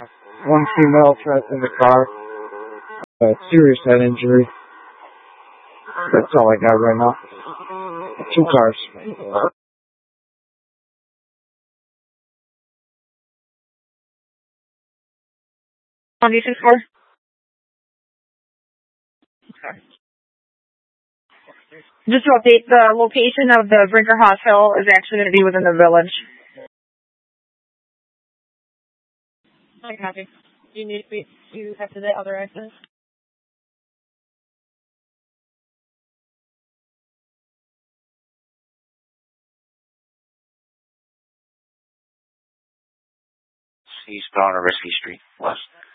One female trapped in the car. Serious head injury. That's all I got right now. 2 cars. On D64? Okay. Just to update, the location of the Brinker Hospital is actually going to be within the village. I copy. You need to be, you have to the other access. Eastbound on Risky Street, west.